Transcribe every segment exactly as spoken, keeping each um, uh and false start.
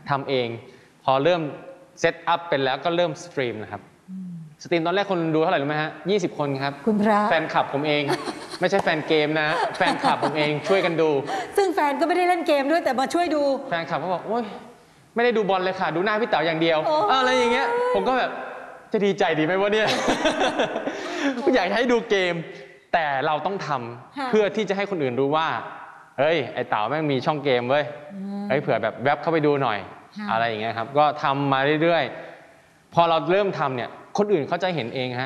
ทำเองพอเริ่มเซตอัพเป็นแล้วก็เริ่มสตรีมนะครับสตรีมตอนแรกคนดูเท่าไหร่รู้ไหมฮะยี่สิบคนครับคุณพระแฟนคลับผมเอง ไม่ใช่แฟนเกมนะแฟนคลับผมเองช่วยกันดูซึ่งแฟนก็ไม่ได้เล่นเกมด้วยแต่มาช่วยดูแฟนคลับเขาบอกโอ๊ยไม่ได้ดูบอลเลยค่ะดูหน้าพี่เต๋าอย่างเดียวอะไรอย่างเงี้ยผมก็แบบจะดีใจดีไหมวะเนี่ย อยากให้ดูเกมแต่เราต้องทำเพื่อที่จะให้คนอื่นรู้ว่าเฮ้ยไอ้เต๋าแม่งมีช่องเกมเว้ยเฮ้ยเผื่อแบบแวบเข้าไปดูหน่อยอะไรอย่างเงี้ยครับก็ทำมาเรื่อยๆพอเราเริ่มทำเนี่ยคนอื่นเขาจะเห็นเองฮะ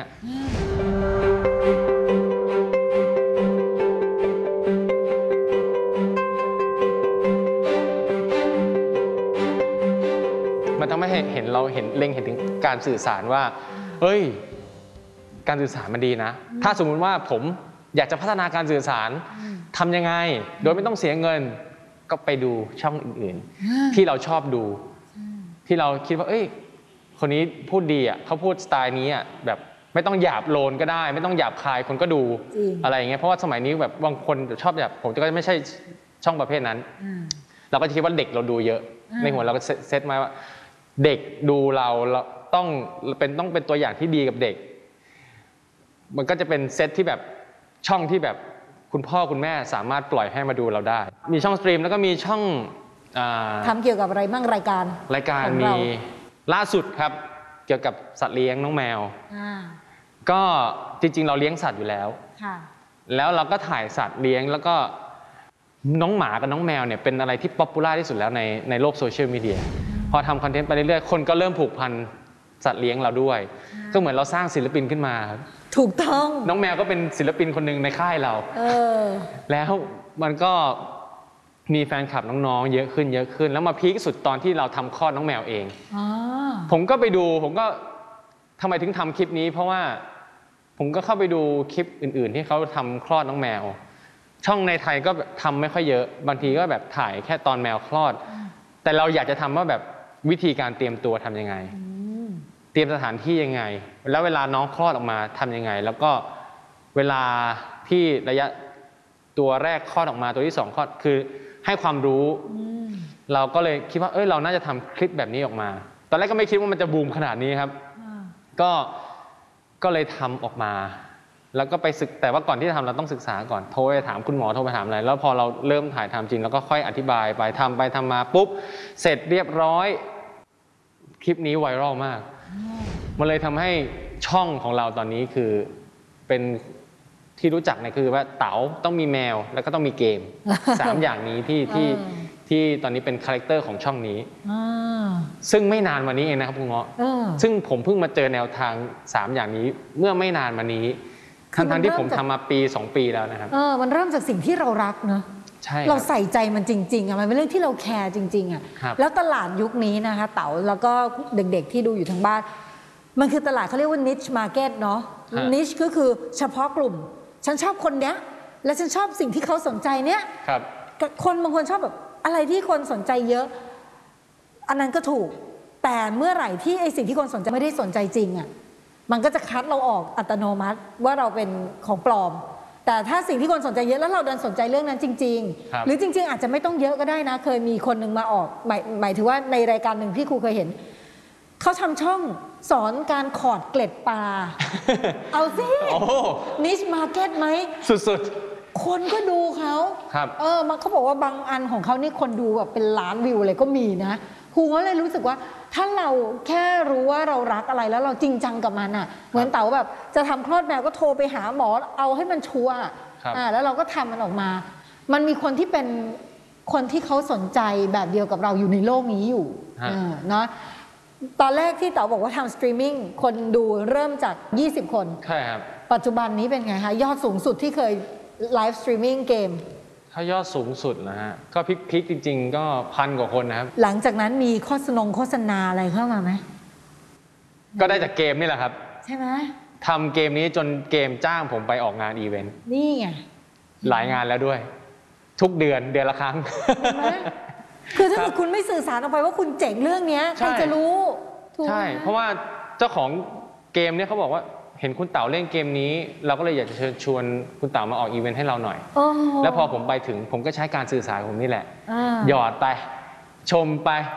มันทำให้เห็นเราเห็นเล็งเห็นถึงการสื่อสารว่าเฮ้ยการสื่อสารมันดีนะถ้าสมมุติว่าผมอยากจะพัฒนาการสื่อสารทำยังไงโดยไม่ต้องเสียเงินก็ไปดูช่องอื่นๆที่เราชอบดูที่เราคิดว่าเอ้ยคนนี้พูดดีอ่ะเขาพูดสไตล์นี้อ่ะแบบไม่ต้องหยาบโลนก็ได้ไม่ต้องหยาบคายคนก็ดูอะไรอย่างเงี้ยเพราะว่าสมัยนี้แบบบางคนชอบแบบผมก็ไม่ใช่ช่องประเภทนั้นเราก็คิดว่าเด็กเราดูเยอะในหัวเราก็เซตมาว่าเด็กดูเราเราต้องเป็นต้องเป็นตัวอย่างที่ดีกับเด็กมันก็จะเป็นเซตที่แบบช่องที่แบบคุณพ่อคุณแม่สามารถปล่อยให้มาดูเราได้มีช่องสตรีมแล้วก็มีช่องทำเกี่ยวกับอะไรบ้างรายการรายการมีล่าสุดครับเกี่ยวกับสัตว์เลี้ยงน้องแมวก็จริงๆเราเลี้ยงสัตว์อยู่แล้วแล้วเราก็ถ่ายสัตว์เลี้ยงแล้วก็น้องหมากับน้องแมวเนี่ยเป็นอะไรที่ป๊อปปูล่าที่สุดแล้วในในโลกโซเชียลมีเดียพอทำคอนเทนต์ไปเรื่อยๆคนก็เริ่มผูกพันสัตว์เลี้ยงเราด้วยก็เหมือนเราสร้างศิลปินขึ้นมาถูกต้องน้องแมวก็เป็นศิลปินคนหนึ่งในค่ายเราเออแล้วมันก็มีแฟนคลับน้องๆเยอะขึ้นเยอะขึ้นแล้วมาพีคสุดตอนที่เราทำคลอดน้องแมวเองผมก็ไปดูผมก็ทำไมถึงทำคลิปนี้เพราะว่าผมก็เข้าไปดูคลิปอื่นๆที่เขาทำคลอดน้องแมวช่องในไทยก็ทำไม่ค่อยเยอะบางทีก็แบบถ่ายแค่ตอนแมวคลอดแต่เราอยากจะทำว่าแบบวิธีการเตรียมตัวทำยังไงเตรียมสถานที่ยังไงแล้วเวลาน้องคลอดออกมาทำยังไงแล้วก็เวลาที่ระยะตัวแรกคลอดออกมาตัวที่สองคลอดคือให้ความรู้เราก็เลยคิดว่าเอ้ยเราน่าจะทำคลิปแบบนี้ออกมาตอนแรกก็ไม่คิดว่ามันจะบูมขนาดนี้ครับก็ก็เลยทำออกมาแล้วก็ไปศึกแต่ว่าก่อนที่จะทำเราต้องศึกษาก่อนโทรไปถามคุณหมอโทรไปถามอะไรแล้วพอเราเริ่มถ่ายทำจริงแล้วก็ค่อยอธิบายไปทำไปทำมาปุ๊บเสร็จเรียบร้อยคลิปนี้ไวรัลมากมันเลยทำให้ช่องของเราตอนนี้คือเป็นที่รู้จักเนี่ยคือว่าเต๋าต้องมีแมวแล้วก็ต้องมีเกมสามอย่างนี้ที่ที่ที่ตอนนี้เป็นคาแรคเตอร์ของช่องนี้ซึ่งไม่นานมานี้เองนะครับคุณเงาะซึ่งผมเพิ่งมาเจอแนวทางสามอย่างนี้เมื่อไม่นานมานี้ทั้งๆที่ผมทำมาปีสองปีแล้วนะครับเออมันเริ่มจากสิ่งที่เรารักเนอะเราใส่ใจมันจริงๆอ่ะมันเป็นเรื่องที่เราแคร์จริงๆอ่ะแล้วตลาดยุคนี้นะคะเต๋าแล้วก็เด็กๆที่ดูอยู่ทางบ้านมันคือตลาดเขาเรียกว่า niche market เนาะ niche ก็คือเฉพาะกลุ่มฉันชอบคนเนี้ยและฉันชอบสิ่งที่เขาสนใจเนี้ยคนบางคนชอบแบบอะไรที่คนสนใจเยอะอันนั้นก็ถูกแต่เมื่อไหร่ที่ไอสิ่งที่คนสนใจไม่ได้สนใจจริงอ่ะมันก็จะคัดเราออกอัตโนมัติว่าเราเป็นของปลอมแต่ถ้าสิ่งที่คนสนใจเยอะแล้วเราดันสนใจเรื่องนั้นจริงๆหรือจริงๆอาจจะไม่ต้องเยอะก็ได้นะเคยมีคนหนึ่งมาออกหมายหมายถึงว่าในรายการหนึ่งที่ครูเคยเห็นเขาทำช่องสอนการขอดเกล็ดปลา เอาสินิชมาร์เก็ตไหมสุดๆคนก็ดูเขาเออมันเขาบอกว่าบางอันของเขานี่คนดูแบบเป็นล้านวิวอะไรก็มีนะครูก็เลยรู้สึกว่าถ้าเราแค่รู้ว่าเรารักอะไรแล้วเราจริงจังกับมันอ่ะเหมือนเต๋าแบบจะทำคลอดแมวก็โทรไปหาหมอเอาให้มันชัวร์อ่าแล้วเราก็ทำมันออกมามันมีคนที่เป็นคนที่เขาสนใจแบบเดียวกับเราอยู่ในโลกนี้อยู่เนาะตอนแรกที่เต๋าบอกว่าทำสตรีมมิ่งคนดูเริ่มจากยี่สิบคนใช่ครับปัจจุบันนี้เป็นไงคะยอดสูงสุดที่เคยไลฟ์สตรีมมิ่งเกมถ้ายอดสูงสุดนะฮะก็พิกๆจริงๆก็พันกว่าคนนะครับหลังจากนั้นมีโฆษณาโฆษณาอะไรเข้ามาไหมก็ได้จากเกมนี่แหละครับใช่ไหมทำเกมนี้จนเกมจ้างผมไปออกงานอีเวนต์นี่ไงหลายงานแล้วด้วยทุกเดือนเดือนละครั้งคือถ้าคุณไม่สื่อสารออกไปว่าคุณเจ๋งเรื่องนี้ใครจะรู้ใช่เพราะว่าเจ้าของเกมเนี่ยเขาบอกว่าเห็นคุณเต๋าเล่นเกมนี้เราก็เลยอยากจะเชิญชวนคุณเต๋ามาออกอีเวนต์ให้เราหน่อยแล้วพอผมไปถึงผมก็ใช้การสื่อสารผมนี่แหละหยอดไปชมไป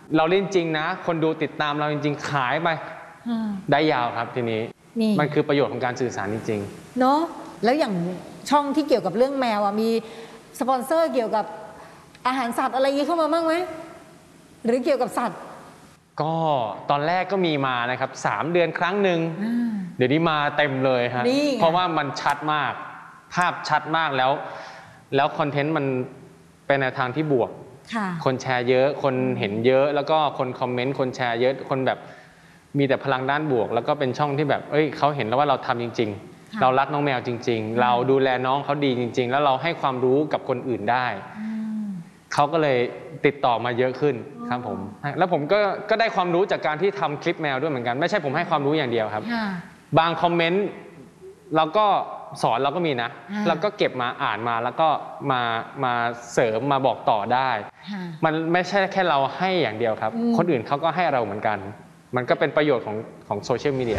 เราเล่นจริงนะคนดูติดตามเราจริงๆขายไปได้ยาวครับทีนี้มันคือประโยชน์ของการสื่อสารจริงๆเนาะแล้วอย่างช่องที่เกี่ยวกับเรื่องแมวอ่ะมีสปอนเซอร์เกี่ยวกับอาหารสัตว์อะไรอย่างนี้เข้ามาบ้างไหมหรือเกี่ยวกับสัตว์ก็ตอนแรกก็มีมานะครับสามเดือนครั้งหนึ่งเดี๋ยวนี้มาเต็มเลยฮะเพราะว่ามันชัดมากภาพชัดมากแล้วแล้วคอนเทนต์มันเป็นในทางที่บวกคนแชร์เยอะคนเห็นเยอะแล้วก็คนคอมเมนต์คนแชร์เยอะคนแบบมีแต่พลังด้านบวกแล้วก็เป็นช่องที่แบบเอ้ยเขาเห็นแล้วว่าเราทำจริงๆเรารักน้องแมวจริงๆเราดูแลน้องเขาดีจริงๆแล้วเราให้ความรู้กับคนอื่นได้เขาก็เลยติดต่อมาเยอะขึ้นครับผมแล้วผมก็ก็ได้ความรู้จากการที่ทำคลิปแมวด้วยเหมือนกันไม่ใช่ผมให้ความรู้อย่างเดียวครับบางคอมเมนต์เราก็สอนเราก็มีนะแล้วก็เก็บมาอ่านมาแล้วก็มามาเสริมมาบอกต่อได้มันไม่ใช่แค่เราให้อย่างเดียวครับคนอื่นเขาก็ให้เราเหมือนกันมันก็เป็นประโยชน์ของของโซเชียลมีเดีย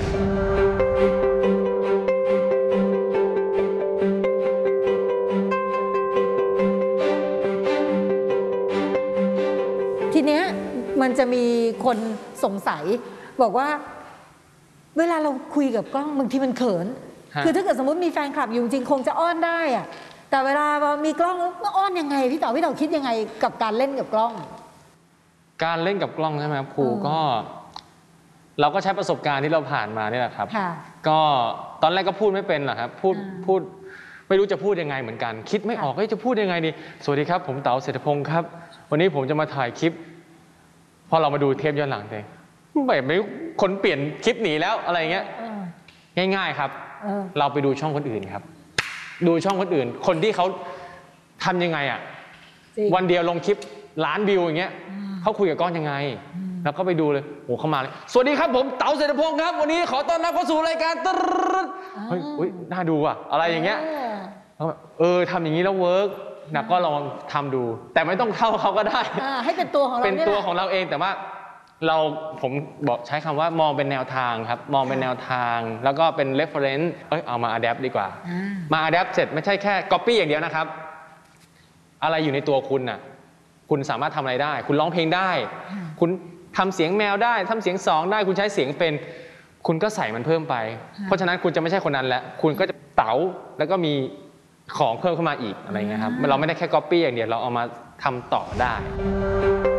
ทีเนี้ยมันจะมีคนสงสัยบอกว่าเวลาเราคุยกับกล้องบางทีมันเขินคือถ้าเกิดสมมติมีแฟนคลับอยู่จริงคงจะอ้อนได้อะแต่เวลามีกล้องก็อ้อนยังไงพี่เต๋อพี่เต๋อคิดยังไงกับการเล่นกับกล้องการเล่นกับกล้องใช่ไหมครับครูก็เราก็ใช้ประสบการณ์ที่เราผ่านมานี่แหละครับก็ตอนแรกก็พูดไม่เป็นหรอกครับพูดพูดไม่รู้จะพูดยังไงเหมือนกันคิดไม่ออกว่าจะพูดยังไงดีสวัสดีครับผมเต๋อเศรษฐพงศ์ครับวันนี้ผมจะมาถ่ายคลิปพอเรามาดูเทปย้อนหลังเองแบบไม่คนเปลี่ยนคลิปหนีแล้วอะไรเงี้ยง่ายๆครับเราไปดูช่องคนอื่นครับดูช่องคนอื่นคนที่เขาทำยังไงอ่ะวันเดียวลงคลิปล้านวิวอย่างเงี้ยเขาคุยกับกล้องยังไงแล้วก็ไปดูเลยโอ้เข้ามาเลยสวัสดีครับผมเต๋าเศรษฐพงศ์ครับวันนี้ขอต้อนรับเข้าสู่รายการตึ๊ดเฮ้ยอุ้ยน่าดูอ่ะอะไรอย่างเงี้ยเออทำอย่างนี้แล้วเวิร์กนะก็ลองทำดูแต่ไม่ต้องเข้าเขาก็ได้ให้เป็นตัวของเราเป็นตัวของเราเองแต่ว่าเราผมบอกใช้คำว่ามองเป็นแนวทางครับมองเป็นแนวทางแล้วก็เป็น reference เอ้ยเอามา adapt ดีกว่ามา adapt เสร็จไม่ใช่แค่ copy อย่างเดียวนะครับอะไรอยู่ในตัวคุณน่ะคุณสามารถทำอะไรได้คุณร้องเพลงได้คุณทำเสียงแมวได้ทำเสียงสองได้คุณใช้เสียงเป็นคุณก็ใส่มันเพิ่มไปเพราะฉะนั้นคุณจะไม่ใช่คนนั้นแล้วคุณก็จะเต๋าแล้วก็มีของเพิ่มเข้ามาอีกอะไรเงี้ยครับเราไม่ได้แค่ copy อย่างเดียวเราเอามาทำต่อได้